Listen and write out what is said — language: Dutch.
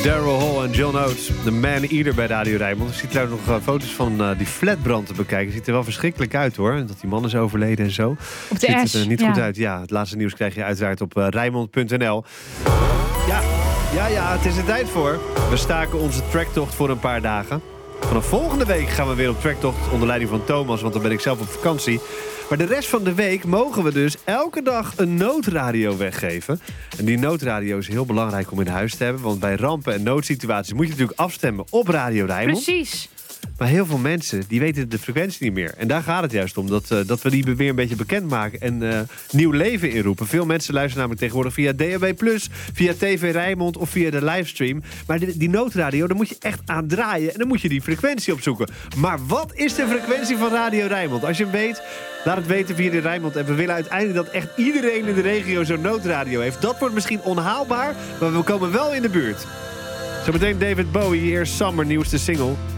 Daryl Hall en John Oates, de Man-Eater bij Radio Rijnmond. Ik zie trouwens nog foto's van die flatbrand te bekijken. Ziet er wel verschrikkelijk uit hoor. Dat die man is overleden en zo. Op de ziet er niet goed uit. Ja, het laatste nieuws krijg je uiteraard op Rijnmond.nl. Ja, het is er tijd voor. We staken onze tracktocht voor een paar dagen. Vanaf volgende week gaan we weer op tracktocht onder leiding van Thomas, want dan ben ik zelf op vakantie. Maar de rest van de week mogen we dus elke dag een noodradio weggeven. En die noodradio is heel belangrijk om in huis te hebben. Want bij rampen en noodsituaties moet je natuurlijk afstemmen op Radio Rijnmond. Precies. Maar heel veel mensen die weten de frequentie niet meer. En daar gaat het juist om. Dat we die weer een beetje bekendmaken en nieuw leven inroepen. Veel mensen luisteren namelijk tegenwoordig via DAB+, via TV Rijnmond of via de livestream. Maar die noodradio, daar moet je echt aan draaien. En dan moet je die frequentie opzoeken. Maar wat is de frequentie van Radio Rijnmond? Als je hem weet, laat het weten via de Rijnmond. En we willen uiteindelijk dat echt iedereen in de regio zo'n noodradio heeft. Dat wordt misschien onhaalbaar, maar we komen wel in de buurt. Zometeen David Bowie, eerst Summer, nieuwste single.